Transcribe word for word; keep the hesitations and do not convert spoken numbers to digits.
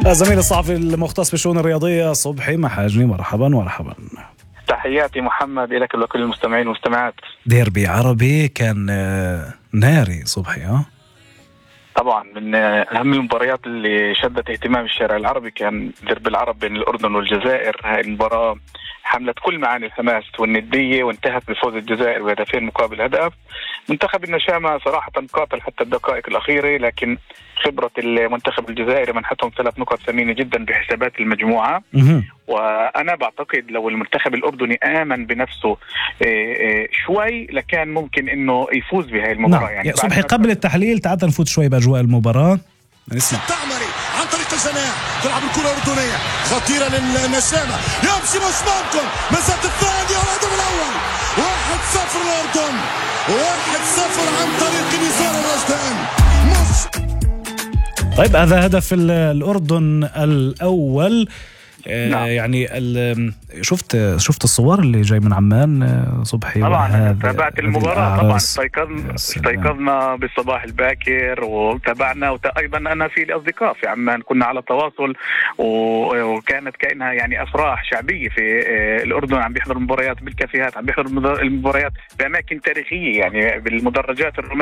زميل الصحفي المختص بالشؤون الرياضية صبحي محاجني، مرحبا مرحبا. تحياتي محمد إليك ولكل المستمعين والمستمعات. ديربي عربي كان ناري صبحي. ها طبعا من أهم المباريات اللي شدت اهتمام الشارع العربي كان ديربي العرب بين الأردن والجزائر. هاي المباراة حملت كل معاني الحماس والندية وانتهت بفوز الجزائر بهدفين مقابل هدف. منتخب النشامة صراحة قاتل حتى الدقائق الأخيرة، لكن خبرة المنتخب الجزائري منحتهم ثلاث نقط ثمينة جدا بحسابات المجموعة. وأنا بعتقد لو المنتخب الأردني آمن بنفسه شوي لكان ممكن إنه يفوز بهاي المباراة. نعم. يعني صبحي قبل التحليل تعال نفوت شوي بأجواء المباراة. نسمع التعمري عن طريق الجناح تلعب الكرة الأردنية خطيرة للنشامة، يمشي مش ممكن مسات الثانية والهدف الأول. واحد صفر الأردن، واحد صفر عن طريق نزار الرشدان. مش طيب هذا هدف الأردن الأول. نعم. يعني شفت شفت الصور اللي جاي من عمان صبحي. طبعا تابعت المباراة. طبعا استيقظنا استيقظنا بالصباح الباكر وتابعنا، وأيضا أنا في الأصدقاء في عمان كنا على تواصل، وكانت كأنها يعني أفراح شعبية في الأردن. عم بيحضروا المباريات بالكافيهات، عم بيحضروا المباريات بأماكن تاريخية، يعني بالمدرجات الرومانية